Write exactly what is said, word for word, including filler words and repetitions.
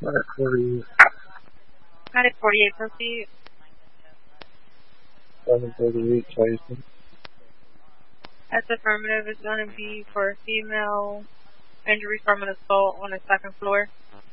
Medic forty-eight. Medic forty-eight, proceed. seven thirty-eight, Tyson. That's affirmative. It's going to be for a female injury from an assault on the second floor.